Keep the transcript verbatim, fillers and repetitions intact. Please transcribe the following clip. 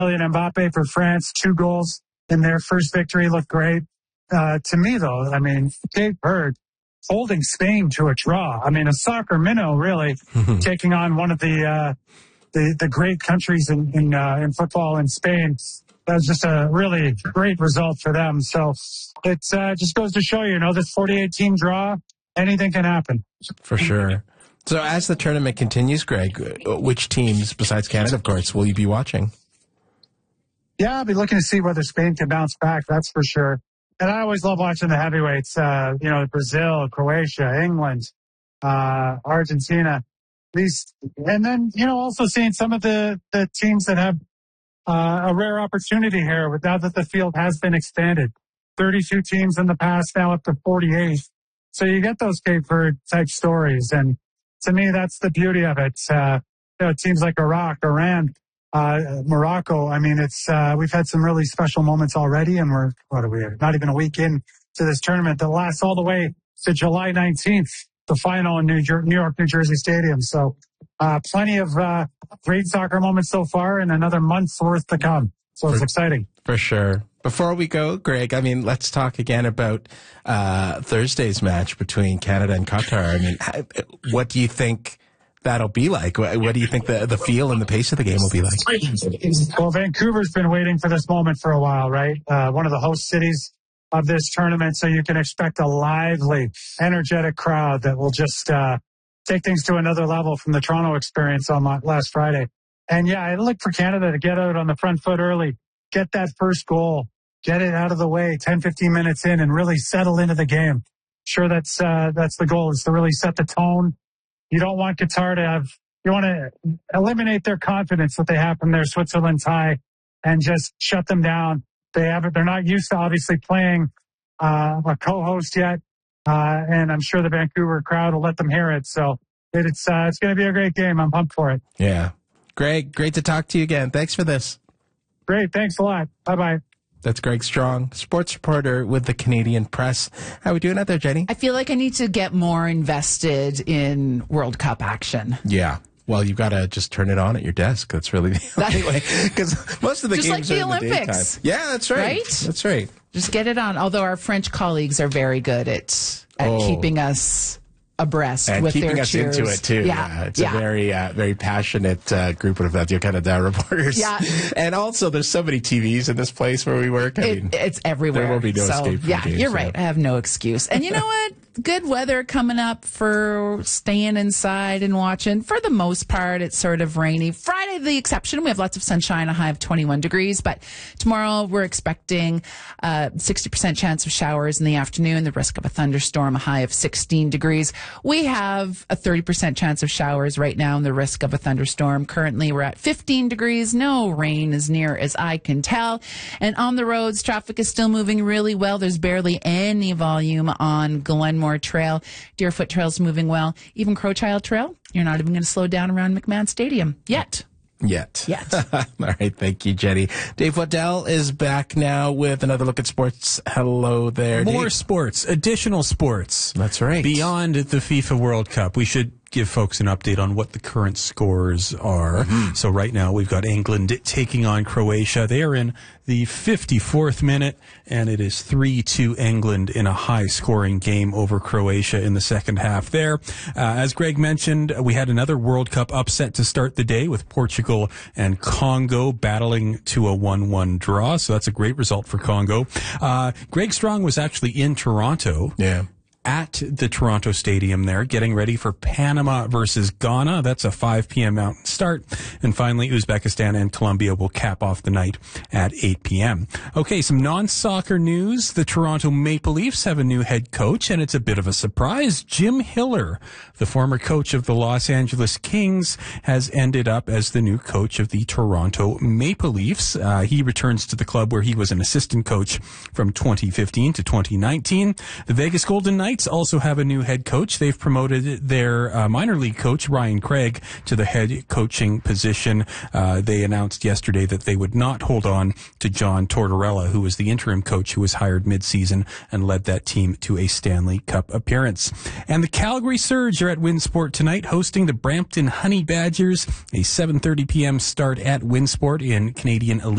Kylian Mbappe for France, two goals in their first victory, looked great. Uh, to me, though, I mean, Cape Verde holding Spain to a draw. I mean, a soccer minnow, really, taking on one of the uh, the, the great countries in in, uh, in football in Spain. That was just a really great result for them. So it uh, just goes to show you, you know, this forty-eight team draw, anything can happen. For sure. So as the tournament continues, Greg, which teams, besides Canada, of course, will you be watching? Yeah, I'll be looking to see whether Spain can bounce back, that's for sure. And I always love watching the heavyweights, uh, you know, Brazil, Croatia, England, uh, Argentina. These, and then, you know, also seeing some of the, the teams that have uh, a rare opportunity here with now that the field has been expanded. thirty-two teams in the past, now up to forty-eight. So you get those Cape Verde type stories. And to me, that's the beauty of it. Uh, you know, teams like Iraq, Iran, uh, Morocco. I mean, it's, uh, we've had some really special moments already, and we're, what are we, not even a week in to this tournament that lasts all the way to July nineteenth, the final in New, Jer- New York, New Jersey Stadium. So, uh, plenty of, uh, great soccer moments so far and another month's worth to come. So it's for, exciting. For sure. Before we go, Greg, I mean, let's talk again about uh, Thursday's match between Canada and Qatar. I mean, how, what do you think that'll be like? What, what do you think the, the feel and the pace of the game will be like? Well, Vancouver's been waiting for this moment for a while, right? Uh, one of the host cities of this tournament, so you can expect a lively, energetic crowd that will just uh, take things to another level from the Toronto experience on last Friday. And yeah, I look for Canada to get out on the front foot early, get that first goal, get it out of the way ten, fifteen minutes in and really settle into the game. Sure, that's, uh, that's the goal, is to really set the tone. You don't want Qatar to have, you want to eliminate their confidence that they have from their Switzerland tie and just shut them down. They haven't, they're not used to obviously playing, uh, a co-host yet. Uh, and I'm sure the Vancouver crowd will let them hear it. So it's, uh, it's going to be a great game. I'm pumped for it. Yeah. Greg, great to talk to you again. Thanks for this. Great. Thanks a lot. Bye-bye. That's Greg Strong, sports reporter with the Canadian Press. How are we doing out there, Jenny? I feel like I need to get more invested in World Cup action. Yeah. Well, you've got to just turn it on at your desk. That's really the only way. Because most of the just games like the are in Olympics. the daytime. Yeah, that's right. Right? That's right. Just get it on. Although our French colleagues are very good at at oh. keeping us abreast and with keeping their us cheers. into it too. Yeah, yeah. It's yeah. a very, uh, very passionate uh, group of Radio Canada reporters. Yeah. And also, there's so many T Vs in this place where we work. I it, mean, it's everywhere. There will be no so, escape from yeah, games, you're so. right. I have no excuse. And you know what? Good weather coming up for staying inside and watching. For the most part, it's sort of rainy. Friday, the exception. We have lots of sunshine, a high of twenty-one degrees. But tomorrow, we're expecting a sixty percent chance of showers in the afternoon, the risk of a thunderstorm, a high of sixteen degrees. We have a thirty percent chance of showers right now and the risk of a thunderstorm. Currently, we're at fifteen degrees. No rain as near as I can tell. And on the roads, traffic is still moving really well. There's barely any volume on Glenmore Trail. Deerfoot Trail's moving well. Even Crowchild Trail, you're not even going to slow down around McMahon Stadium yet. Yet. Yet. All right. Thank you, Jenny. Dave Waddell is back now with another look at sports. Hello there, More Dave. sports, additional sports. That's right. Beyond the FIFA World Cup, we should give folks an update on what the current scores are. Mm-hmm. So right now we've got England taking on Croatia. They are in the fifty-fourth minute, and it is three two England in a high-scoring game over Croatia in the second half there. Uh, as Greg mentioned, we had another World Cup upset to start the day with Portugal and Congo battling to a one one draw. So that's a great result for Congo. Uh, Greg Strong was actually in Toronto. Yeah. At the Toronto Stadium there, getting ready for Panama versus Ghana. That's a five p.m. Mountain start. And finally, Uzbekistan and Colombia will cap off the night at eight p.m. Okay, some non-soccer news. The Toronto Maple Leafs have a new head coach, and it's a bit of a surprise. Jim Hiller, the former coach of the Los Angeles Kings, has ended up as the new coach of the Toronto Maple Leafs. Uh, he returns to the club where he was an assistant coach from twenty fifteen to twenty nineteen. The Vegas Golden Knights also have a new head coach. They've promoted their uh, minor league coach, Ryan Craig, to the head coaching position. Uh, they announced yesterday that they would not hold on to John Tortorella, who was the interim coach who was hired midseason and led that team to a Stanley Cup appearance. And the Calgary Surge are at Winsport tonight, hosting the Brampton Honey Badgers, a seven thirty p.m. start at Winsport in Canadian Elite